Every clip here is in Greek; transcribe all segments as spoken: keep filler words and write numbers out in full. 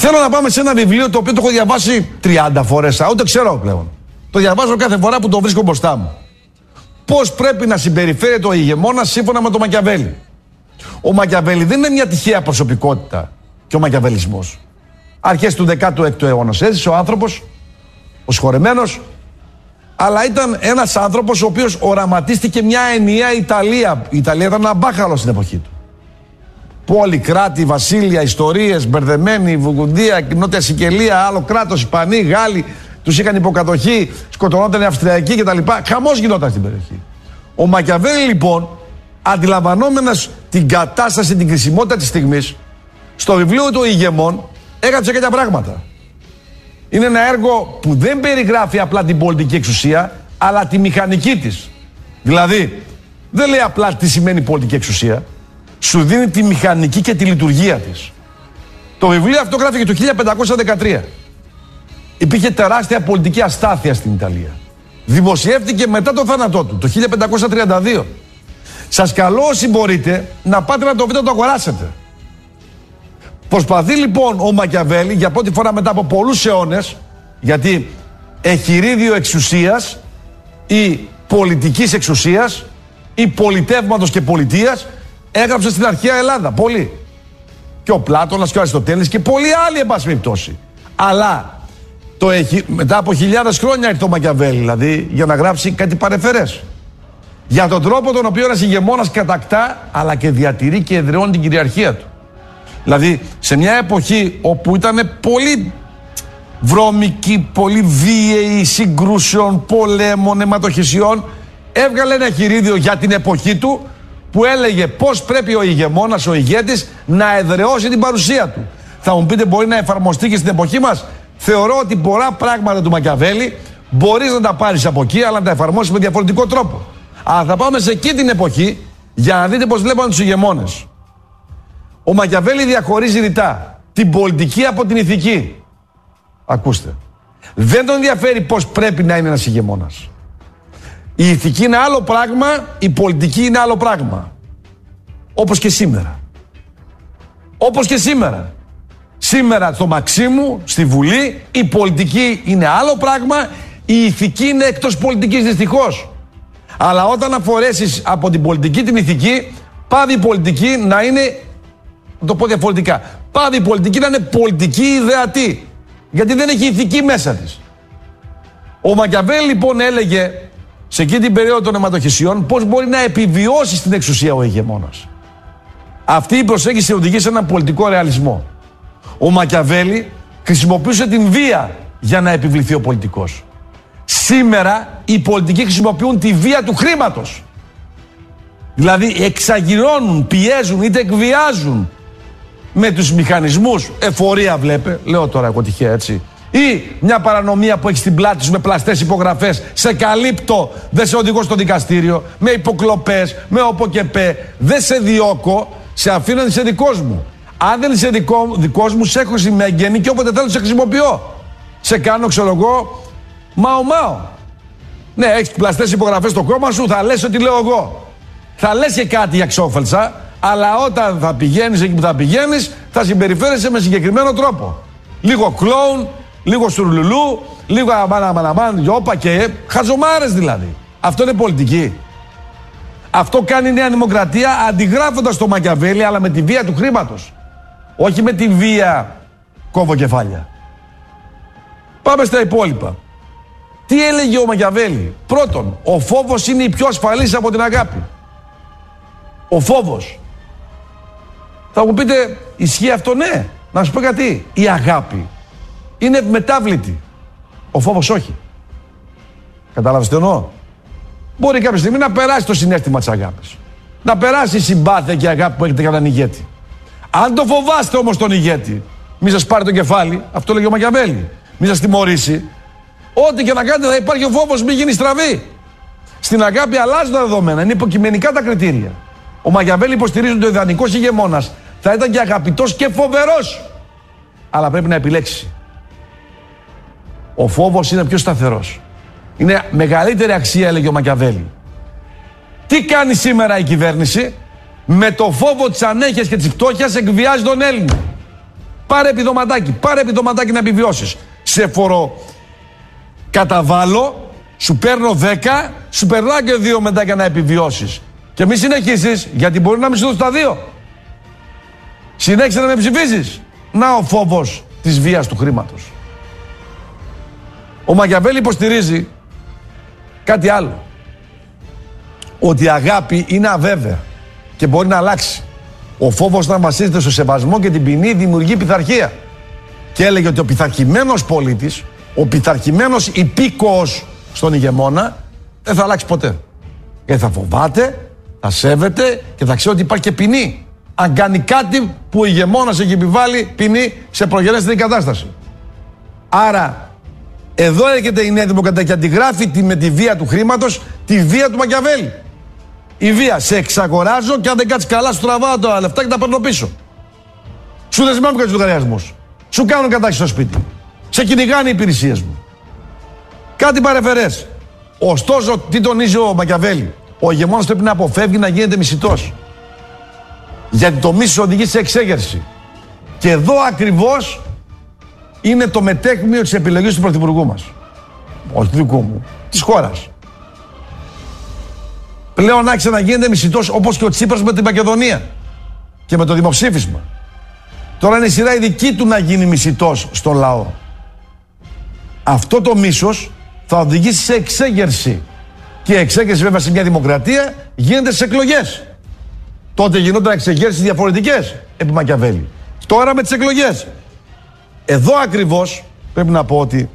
Θέλω να πάμε σε ένα βιβλίο το οποίο το έχω διαβάσει τριάντα φορές, ούτε ξέρω πλέον. Το διαβάζω κάθε φορά που το βρίσκω μπροστά μου. Πώς πρέπει να συμπεριφέρεται ο ηγεμόνας σύμφωνα με τον Μακιαβέλη. Ο Μακιαβέλη δεν είναι μια τυχαία προσωπικότητα και ο μακιαβελισμός. Αρχές του δέκατου έκτου αιώνα έζησε ο άνθρωπος, ο συγχωρεμένος, αλλά ήταν ένας άνθρωπος ο οποίος οραματίστηκε μια ενιαία Ιταλία. Η Ιταλία ήταν ένα μπάχαλο στην εποχή του. Πόλη, κράτη, βασίλεια, ιστορίες, μπερδεμένη, Βουργουνδία, Νότια Σικελία, άλλο κράτος, Ισπανοί, Γάλλοι, τους είχαν υποκατοχή, σκοτωνόταν οι Αυστριακοί κτλ. Χαμός γινόταν στην περιοχή. Ο Μακιαβέλη λοιπόν, αντιλαμβανόμενος την κατάσταση, την κρισιμότητα της στιγμής, στο βιβλίο του «Ηγεμόν» έγραψε κάποια πράγματα. Είναι ένα έργο που δεν περιγράφει απλά την πολιτική εξουσία, αλλά τη μηχανική της. Δηλαδή, δεν λέει απλά τι σημαίνει πολιτική εξουσία, σου δίνει τη μηχανική και τη λειτουργία της. Το βιβλίο αυτό γράφηκε το χίλια πεντακόσια δεκατρία. Υπήρχε τεράστια πολιτική αστάθεια στην Ιταλία. Δημοσιεύτηκε μετά το θάνατό του, το χίλια πεντακόσια τριάντα δύο. Σας καλώ όσοι μπορείτε να πάτε να το βρείτε, να το αγοράσετε. Προσπαθεί λοιπόν ο Μακιαβέλη για πρώτη φορά μετά από πολλούς αιώνες, γιατί εχειρίδιο εξουσίας ή πολιτικής εξουσίας ή πολιτεύματος και πολιτείας έγραψε στην αρχαία Ελλάδα. Πολύ. Και ο Πλάτωνας και ο Αριστοτέλης και πολλοί άλλοι εν πάση περιπτώσει. Αλλά το έχει, μετά από χιλιάδες χρόνια ήρθε ο Μακιαβέλη, δηλαδή για να γράψει κάτι παρεφερές. Για τον τρόπο τον οποίο ένας ηγεμόνας κατακτά, αλλά και διατηρεί και εδραιώνει την κυριαρχία του. Δηλαδή, σε μια εποχή όπου ήταν πολύ βρώμικη, πολύ βίαιη, συγκρούσεων, πολέμων, αιματοχυσιών, έβγαλε ένα χειρίδιο για την εποχή του που έλεγε πώς πρέπει ο ηγεμόνας, ο ηγέτης να εδραιώσει την παρουσία του. Θα μου πείτε, μπορεί να εφαρμοστεί και στην εποχή μας? Θεωρώ ότι πολλά πράγματα του Μακιαβέλη μπορείς να τα πάρεις από εκεί, αλλά να τα εφαρμόσεις με διαφορετικό τρόπο. Αλλά θα πάμε σε εκεί την εποχή για να δείτε πώς βλέπαν τους ηγεμόνες. Ο Μακιαβέλη διαχωρίζει ρητά την πολιτική από την ηθική. Ακούστε. Δεν τον ενδιαφέρει πώς πρέπει να είναι ένας ηγεμόνας. Η ηθική είναι άλλο πράγμα, η πολιτική είναι άλλο πράγμα. Όπως και σήμερα. Όπως και σήμερα. Σήμερα στο Μαξίμου, στη Βουλή, η πολιτική είναι άλλο πράγμα, η ηθική είναι εκτός πολιτικής δυστυχώς. Αλλά όταν αφορέσεις από την πολιτική την ηθική, πάβει η πολιτική να είναι, να το πω διαφορετικά, πάβει η πολιτική να είναι πολιτική ιδεατή. Γιατί δεν έχει ηθική μέσα της. Ο Μακιαβέλη λοιπόν έλεγε σε εκείνη την περίοδο των αιματοχυσιών πώς μπορεί να επιβιώσει στην εξουσία ο ηγεμόνας. Αυτή η προσέγγιση οδηγεί σε έναν πολιτικό ρεαλισμό. Ο Μακιαβέλη χρησιμοποιούσε την βία για να επιβληθεί ο πολιτικός. Σήμερα οι πολιτικοί χρησιμοποιούν τη βία του χρήματος. Δηλαδή εξαγειρώνουν, πιέζουν είτε εκβιάζουν με τους μηχανισμούς, εφορία βλέπε, λέω τώρα εγώ τυχαία έτσι, ή μια παρανομία που έχει στην πλάτη σου με πλαστές υπογραφές, σε καλύπτω, δεν σε οδηγώ στο δικαστήριο, με υποκλοπές, μεόπο και πέ, δεν σε διώκω, σε αφήνω να είσαι δικός μου. Αν δεν είσαι δικό, δικός μου, σε έχω συμμέγγενη και όποτε θέλω σε χρησιμοποιώ. Σε κάνω, ξέρω εγώ, μάω μάω. Ναι, έχεις πλαστές υπογραφές στο κόμμα σου, θα λες ότι λέω εγώ. Θα λες και κάτι για ξόφελσα, αλλά όταν θα πηγαίνεις εκεί που θα πηγαίνεις, θα συμπεριφέρεσαι με συγκεκριμένο τρόπο. Λίγο κλόουν, λίγο στουρλουλού, λίγο αμάν αμάν αμάν, γιόπα και χαζομάρες δηλαδή. Αυτό είναι πολιτική. Αυτό κάνει η Νέα Δημοκρατία αντιγράφοντας το Μακιαβέλη, αλλά με τη βία του χρήματος. Όχι με τη βία κόβω κεφάλια. Πάμε στα υπόλοιπα. Τι έλεγε ο Μακιαβέλη? Πρώτον, ο φόβος είναι η πιο ασφαλής από την αγάπη. Ο φόβος. Θα μου πείτε, ισχύει αυτό? Ναι. Να σου πω κάτι. Η αγάπη είναι μετάβλητη. Ο φόβος όχι. Κατάλαβες τι εννοώ? Μπορεί κάποια στιγμή να περάσει το συναίσθημα της αγάπης. Να περάσει η συμπάθεια και η αγάπη που έχετε για έναν ηγέτη. Αν το φοβάστε όμως τον ηγέτη, μη σας πάρει το κεφάλι, αυτό λέγει ο Μακιαβέλη, μη σας τιμωρήσει, ό,τι και να κάνετε θα υπάρχει ο φόβος, μη γίνει στραβή. Στην αγάπη αλλάζουν τα δεδομένα, είναι υποκειμενικά τα κριτήρια. Ο Μακιαβέλη υποστηρίζει ότι ο ιδανικός ηγεμόνας θα ήταν και αγαπητός και φοβερός. Αλλά πρέπει να επιλέξει. Ο φόβος είναι πιο σταθερός. Είναι μεγαλύτερη αξία, έλεγε ο Μακιαβέλη. Τι κάνει σήμερα η κυβέρνηση? Με το φόβο της ανέχειας και της φτώχειας εκβιάζει τον Έλληνα. Πάρε επιδοματάκι, πάρε επιδοματάκι να επιβιώσεις. Σε φορο καταβάλω, σου παίρνω δέκα, σου περνάω και δύο μετά για να επιβιώσεις. Και μη συνεχίσεις, γιατί μπορεί να μην σου δώσω τα δύο. Συνέχισε να με ψηφίζεις. Να ο φόβος της βίας του χρήματος. Ο Μακιαβέλη υποστηρίζει κάτι άλλο. Ότι η αγάπη είναι αβέβαια και μπορεί να αλλάξει. Ο φόβος να βασίζεται στο σεβασμό και την ποινή δημιουργεί πειθαρχία. Και έλεγε ότι ο πειθαρχημένος πολίτης, ο πειθαρχημένος υπήκοος στον ηγεμόνα δεν θα αλλάξει ποτέ. Γιατί θα φοβάται, θα σέβεται και θα ξέρει ότι υπάρχει και ποινή. Αν κάνει κάτι που ο ηγεμόνας έχει επιβάλει ποινή σε προγενέστερη κατάσταση. Άρα, εδώ έρχεται η Νέα Δημοκρατία και αντιγράφει με τη βία του χρήματος τη βία του Μακιαβέλη. Η βία, σε εξαγοράζω και αν δεν κάτσεις καλά, σου τραβάω τα λεφτά και τα παίρνω πίσω. Σου δεσμεύω τους λογαριασμούς. Σου κάνω κατάξυση στο σπίτι. Σε κυνηγάνε οι υπηρεσίες μου. Κάτι παρεφερές. Ωστόσο, τι τονίζει ο Μακιαβέλη? Ο ηγεμόνας πρέπει να αποφεύγει να γίνεται μισητός. Γιατί το μίσος οδηγεί σε εξέγερση. Και εδώ ακριβώς είναι το μετέχμιο της επιλογής του Πρωθυπουργού μας. Όχι του δικού μου, της χώρας. Πλέον άρχισε να γίνεται μισητός όπως και ο Τσίπρας με την Μακεδονία και με το δημοψήφισμα. Τώρα είναι η σειρά η δική του να γίνει μισητός στον λαό. Αυτό το μίσος θα οδηγήσει σε εξέγερση. Και η εξέγερση βέβαια σε μια δημοκρατία γίνεται στις εκλογές. Τότε γινόταν εξεγέρσεις διαφορετικές επί Μακιαβέλη. Τώρα με τις εκλογές. Εδώ ακριβώς πρέπει να πω ότι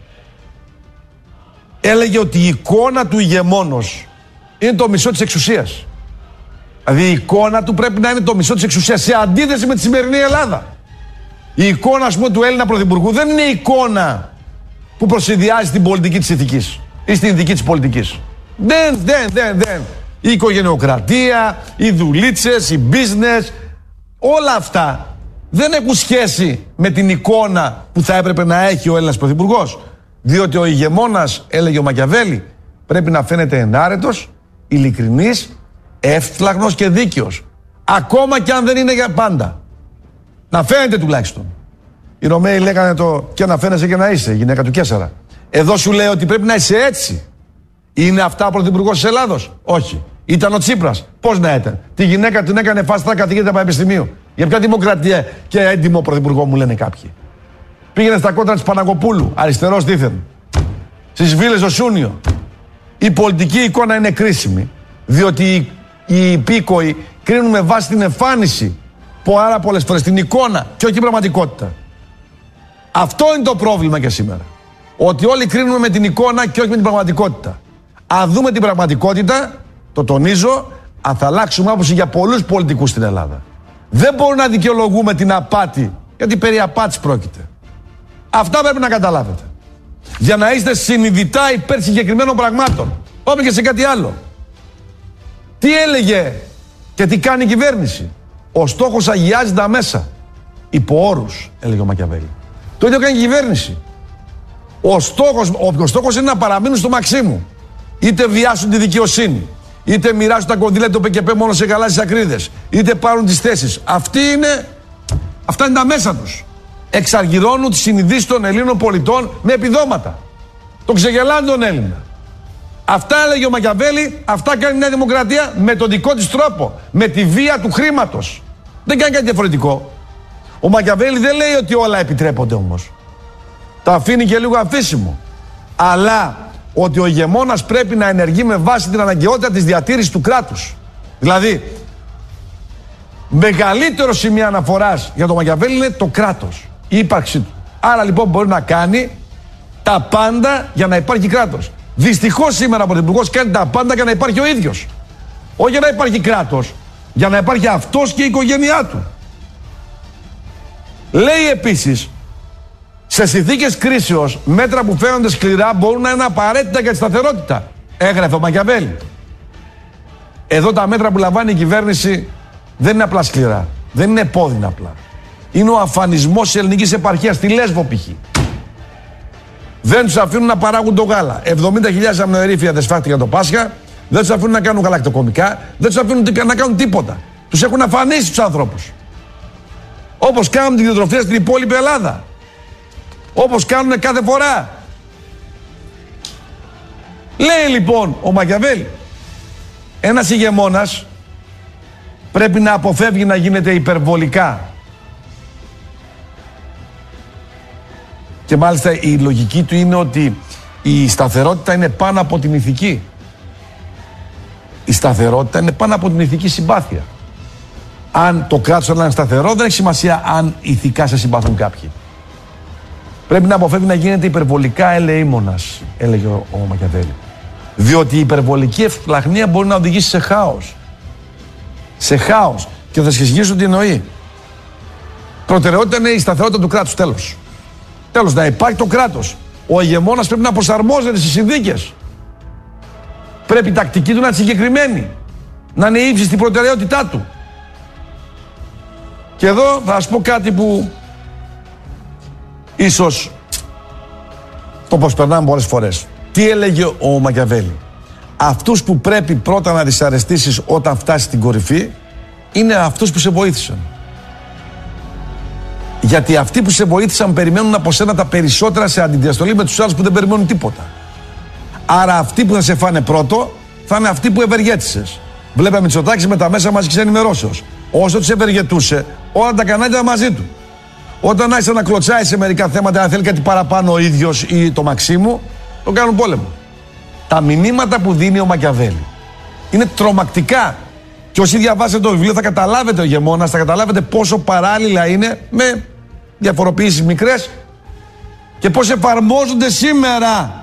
έλεγε ότι η εικόνα του ηγεμόνος είναι το μισό της εξουσίας. Δηλαδή η εικόνα του πρέπει να είναι το μισό της εξουσίας σε αντίθεση με τη σημερινή Ελλάδα. Η εικόνα, ας πούμε, του Έλληνα πρωθυπουργού δεν είναι η εικόνα που προσυδειάζει την πολιτική της ηθικής ή στην ηθική της πολιτικής. Δεν, δεν, δεν, δεν. Η οικογενειοκρατία, οι δουλίτσες, οι business, όλα αυτά δεν έχουν σχέση με την εικόνα που θα έπρεπε να έχει ο Έλληνας πρωθυπουργός. Διότι ο ηγεμόνας, έλεγε ο Μακιαβέλη, πρέπει να φαίνεται ενάρετος, ειλικρινής, εύφλαγνος και δίκαιος. Ακόμα και αν δεν είναι για πάντα. Να φαίνεται τουλάχιστον. Οι Ρωμαίοι λέγανε το και να φαίνεσαι και να είσαι, η γυναίκα του Καίσαρα. Εδώ σου λέει ότι πρέπει να είσαι έτσι. Είναι αυτά ο πρωθυπουργός της Ελλάδος? Όχι. Ήταν ο Τσίπρας? Πώς να ήταν? Τη γυναίκα την έκανε φάστα καθηγήτρια πανεπιστημίου. Για ποια δημοκρατία και έντιμο πρωθυπουργό μου λένε κάποιοι? Πήγαινε στα κόντρα της Παναγοπούλου, αριστερός δίθεν. Στις Βίλες ο Σούνιο. Η πολιτική εικόνα είναι κρίσιμη, διότι οι υπήκοοι κρίνουν με βάση την εμφάνιση, πάρα πολλές φορές την εικόνα και όχι την πραγματικότητα. Αυτό είναι το πρόβλημα και σήμερα. Ότι όλοι κρίνουμε με την εικόνα και όχι με την πραγματικότητα. Αν δούμε την πραγματικότητα, το τονίζω, αν θα αλλάξουμε άποψη για πολλούς πολιτικούς στην Ελλάδα. Δεν μπορούμε να δικαιολογούμε την απάτη, γιατί περί απάτης πρόκειται. Αυτά πρέπει να καταλάβετε. Για να είστε συνειδητά υπέρ συγκεκριμένων πραγμάτων. Πάμε και σε κάτι άλλο. Τι έλεγε και τι κάνει η κυβέρνηση? Ο στόχος αγιάζει τα μέσα. Υπό όρους, έλεγε ο Μακιαβέλη. Το ίδιο κάνει η κυβέρνηση. Ο στόχος, ο στόχος είναι να παραμείνουν στο Μαξίμου. Είτε βιάσουν τη δικαιοσύνη, είτε μοιράσουν τα κονδύλια του ΠΚΠ μόνο σε γαλάζιες ακρίδες, είτε πάρουν τις θέσεις. Αυτή είναι, αυτά είναι τα μέσα τους. Εξαργυρώνουν τις συνειδήσεις των Ελλήνων πολιτών με επιδόματα. Τον ξεγελάνε τον Έλληνα. Αυτά έλεγε ο Μακιαβέλη, αυτά κάνει η Νέα Δημοκρατία με τον δικό της τρόπο. Με τη βία του χρήματος. Δεν κάνει κάτι διαφορετικό. Ο Μακιαβέλη δεν λέει ότι όλα επιτρέπονται όμως. Τα αφήνει και λίγο αμφίσιμο. Αλλά ότι ο ηγεμόνας πρέπει να ενεργεί με βάση την αναγκαιότητα της διατήρησης του κράτους. Δηλαδή, μεγαλύτερο σημείο αναφοράς για τον Μακιαβέλη είναι το κράτος, η ύπαρξή του. Άρα λοιπόν μπορεί να κάνει τα πάντα για να υπάρχει κράτος. Δυστυχώς σήμερα ο πρωθυπουργός κάνει τα πάντα για να υπάρχει ο ίδιος. Όχι για να υπάρχει κράτος, για να υπάρχει αυτός και η οικογένειά του. Λέει επίσης, σε συνθήκες κρίσεως, μέτρα που φαίνονται σκληρά μπορούν να είναι απαραίτητα για τη σταθερότητα. Έγραφε ο Μακιαβέλη. Εδώ τα μέτρα που λαμβάνει η κυβέρνηση δεν είναι απλά σκληρά. Δεν είναι επώδυνα απλά. Είναι ο αφανισμός της ελληνικής επαρχίας στη Λέσβο π.χ. Δεν τους αφήνουν να παράγουν το γάλα. εβδομήντα χιλιάδες αμνοερήφια δεν σφάχτηκαν το Πάσχα. Δεν τους αφήνουν να κάνουν γαλακτοκομικά. Δεν τους αφήνουν να κάνουν τίποτα. Τους έχουν αφανίσει τους ανθρώπους. Όπως κάνουν την κτηνοτροφία στην υπόλοιπη Ελλάδα. Όπως κάνουν κάθε φορά. Λέει λοιπόν ο Μακιαβέλη, ένας ηγεμόνας πρέπει να αποφεύγει να γίνεται υπερβολικά. Και μάλιστα η λογική του είναι ότι η σταθερότητα είναι πάνω από την ηθική. Η σταθερότητα είναι πάνω από την ηθική συμπάθεια. Αν το κράτος είναι σταθερό, δεν έχει σημασία αν ηθικά σε συμπαθούν κάποιοι. Πρέπει να αποφεύγει να γίνεται υπερβολικά ελεήμονας, έλεγε ο, ο Μακιαβέλη. Διότι η υπερβολική ευσπλαχνία μπορεί να οδηγήσει σε χάος. Σε χάος. Και θα σχεσγήσω τι εννοεί. Προτεραιότητα είναι η σταθερότητα του κράτους. Τέλος. Τέλος, να υπάρχει το κράτος. Ο ηγεμόνας πρέπει να προσαρμόζεται στις συνθήκες. Πρέπει η τακτική του να είναι συγκεκριμένη. Να είναι ύψη στην προτεραιότητά του. Και εδώ θα σας πω κάτι που ίσως το προσπερνάμε πολλές φορές. Τι έλεγε ο Μακιαβέλη? Αυτούς που πρέπει πρώτα να δυσαρεστήσεις όταν φτάσεις στην κορυφή είναι αυτούς που σε βοήθησαν. Γιατί αυτοί που σε βοήθησαν περιμένουν από σένα τα περισσότερα σε αντιδιαστολή με τους άλλους που δεν περιμένουν τίποτα. Άρα αυτοί που θα σε φάνε πρώτο θα είναι αυτοί που ευεργέτησες. Βλέπαμε Μητσοτάκης με τα μέσα μαζικής ενημερώσεως. Όσο τους ευεργετούσε, όλα τα κανάλια ήταν μαζί του. Όταν άρχισε να κλωτσάει σε μερικά θέματα, αν θέλει κάτι παραπάνω ο ίδιος ή το Μαξίμου, τον κάνουν πόλεμο. Τα μηνύματα που δίνει ο Μακιαβέλη είναι τρομακτικά. Και όσοι διαβάσετε το βιβλίο θα καταλάβετε ο ηγεμόνας, θα καταλάβετε πόσο παράλληλα είναι με διαφοροποιήσεις μικρές και πώς εφαρμόζονται σήμερα.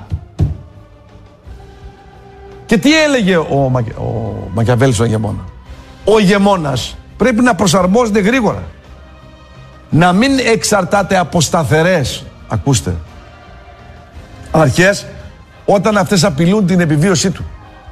Και τι έλεγε ο, Μα... ο Μακιαβέλης στον ηγεμόνα? Ο ηγεμόνας πρέπει να προσαρμόζεται γρήγορα. Να μην εξαρτάται από σταθερές, ακούστε, αρχές όταν αυτές απειλούν την επιβίωσή του.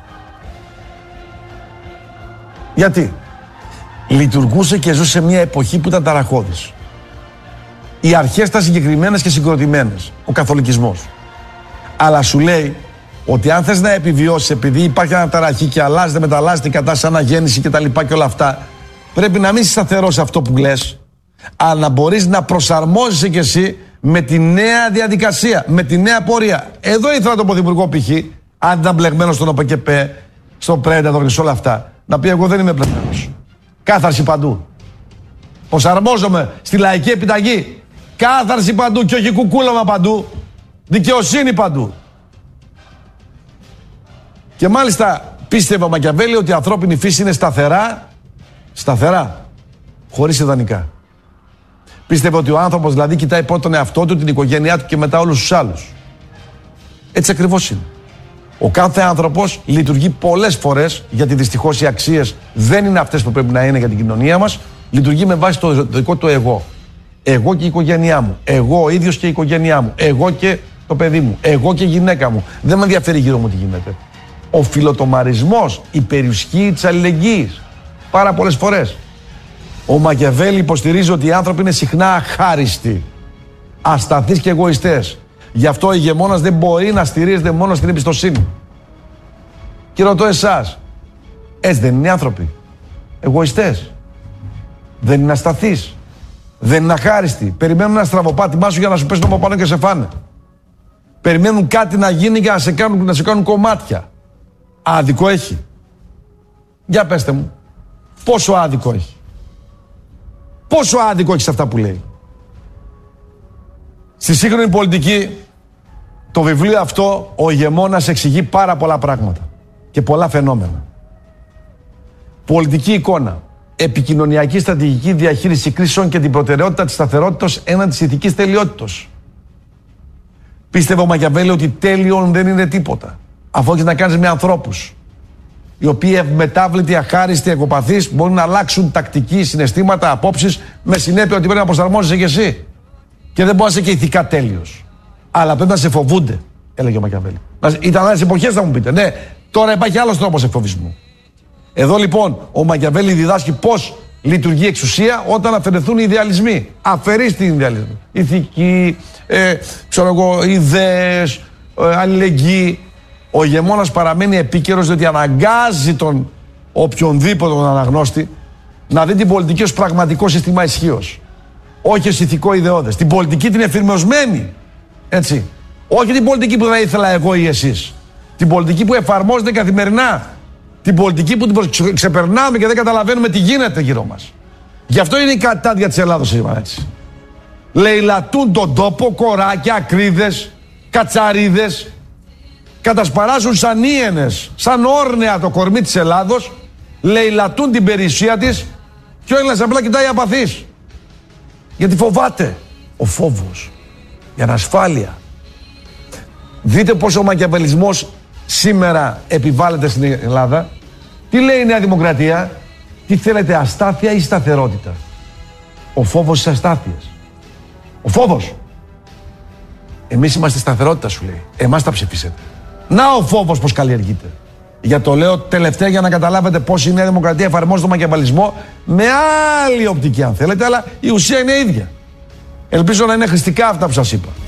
Γιατί? Λειτουργούσε και ζούσε σε μια εποχή που ήταν ταραχώδης. Οι αρχές ήταν συγκεκριμένες και συγκροτημένες. Ο καθολικισμός. Αλλά σου λέει ότι αν θες να επιβιώσεις επειδή υπάρχει αναταραχή και αλλάζεται, μεταλλάζεται η κατάσταση, αναγέννηση και τα λοιπά και όλα αυτά, πρέπει να μην είσαι σταθερός σε αυτό που λες, αλλά να μπορείς να προσαρμόζεσαι κι εσύ με τη νέα διαδικασία, με τη νέα πορεία. Εδώ ήθελα τον Πρωθυπουργό π.χ., αν ήταν μπλεγμένος στον ΟΠΕΚΕΠΕ, στο Πρένταδορ και σε όλα αυτά, να πει: εγώ δεν είμαι μπλεγμένος. Κάθαρση παντού. Προσαρμόζομαι στη λαϊκή επιταγή. Κάθαρση παντού και όχι κουκούλαμα παντού. Δικαιοσύνη παντού. Και μάλιστα πίστευε ο Μακιαβέλη ότι η ανθρώπινη φύση είναι σταθερά, σταθερά, χωρίς ιδανικά. Πίστευε ότι ο άνθρωπος δηλαδή κοιτάει πρώτα τον εαυτό του, την οικογένειά του και μετά όλους τους άλλους. Έτσι ακριβώς είναι. Ο κάθε άνθρωπος λειτουργεί πολλές φορές, γιατί δυστυχώς οι αξίες δεν είναι αυτές που πρέπει να είναι για την κοινωνία μας, λειτουργεί με βάση το δικό του εγώ. Εγώ και η οικογένειά μου. Εγώ ο ίδιος και η οικογένειά μου. Εγώ και το παιδί μου. Εγώ και η γυναίκα μου. Δεν με ενδιαφέρει γύρω μου τι γίνεται. Ο φιλοτομαρισμός, η περιουσχή της αλληλεγγύης. Πάρα πολλές φορές. Ο Μακιαβέλη υποστηρίζει ότι οι άνθρωποι είναι συχνά αχάριστοι, ασταθείς και εγωιστές. Γι' αυτό ο ηγεμόνας δεν μπορεί να στηρίζεται μόνο στην εμπιστοσύνη. Και ρωτώ εσάς, έτσι δεν είναι οι άνθρωποι? Εγωιστές. Δεν είναι ασταθείς. Δεν είναι αχάριστοι. Περιμένουν ένα στραβοπάτημά σου για να σου πέσουν από πάνω και σε φάνε. Περιμένουν κάτι να γίνει για να σε κάνουν, να σε κάνουν κομμάτια. Άδικο έχει? Για πέστε μου, πόσο άδικο έχει? Πόσο άδικο έχει σε αυτά που λέει? Στη σύγχρονη πολιτική, το βιβλίο αυτό, ο ηγεμόνας εξηγεί πάρα πολλά πράγματα και πολλά φαινόμενα. Πολιτική εικόνα, επικοινωνιακή στρατηγική διαχείριση κρίσεων και την προτεραιότητα της σταθερότητας έναντι της ηθικής τελειότητας. Πίστευε ο Μακιαβέλη ότι τέλειον δεν είναι τίποτα, αφού έχεις να κάνεις με ανθρώπους οι οποίοι ευμετάβλητοι, αχάριστοι, εγωπαθείς μπορούν να αλλάξουν τακτική, συναισθήματα, απόψεις, με συνέπεια ότι πρέπει να προσαρμόζεσαι κι εσύ. Και δεν μπορεί να είσαι και ηθικά τέλειος. Αλλά πρέπει να σε φοβούνται, έλεγε ο Μακιαβέλη. Ήταν άλλες εποχές, θα μου πείτε. Ναι, τώρα υπάρχει άλλος τρόπος εκφοβισμού. Εδώ λοιπόν ο Μακιαβέλη διδάσκει πώς λειτουργεί η εξουσία όταν αφαιρεθούν οι ιδεαλισμοί. Αφαιρείς την ιδεαλισμή. Ηθική, ε, ξέρω εγώ, ιδέες, ε, αλληλεγγύη. Ο ηγεμόνας παραμένει επίκαιρος διότι αναγκάζει τον οποιονδήποτε τον αναγνώστη να δει την πολιτική ως πραγματικό σύστημα ισχύος. όχι ως ηθικό ιδεώδες. Την πολιτική την εφηρμοσμένη. Έτσι. Όχι την πολιτική που θα ήθελα εγώ ή εσείς. Την πολιτική που εφαρμόζεται καθημερινά. Την πολιτική που την ξεπερνάμε και δεν καταλαβαίνουμε τι γίνεται γύρω μας. Γι' αυτό είναι η κατάδια της Ελλάδος σήμερα, έτσι. Λαιλατούν τον τόπο, κοράκια, ακρίδες, κατσαρίδες. Κατασπαράζουν σαν ίενες, σαν όρνεα το κορμί της Ελλάδος. Λαιλατούν την περιουσία της και ο Έλληνας απλά κοιτάει απαθής. Γιατί φοβάται. Ο φόβος. Η ανασφάλεια. Δείτε πως ο μακιαβελισμός σήμερα επιβάλλεται στην Ελλάδα. Τι λέει η Νέα Δημοκρατία? Τι θέλετε, αστάθεια ή σταθερότητα? Ο φόβος της αστάθειας. Ο φόβος. Εμείς είμαστε σταθερότητα, σου λέει. Εμάς τα ψηφίσετε. Να ο φόβος πως καλλιεργείται. Για το λέω τελευταία για να καταλάβετε πως η Νέα Δημοκρατία εφαρμόζει τον μακιαβελισμό με άλλη οπτική αν θέλετε, αλλά η ουσία είναι ίδια. Ελπίζω να είναι χρηστικά αυτά που σας είπα.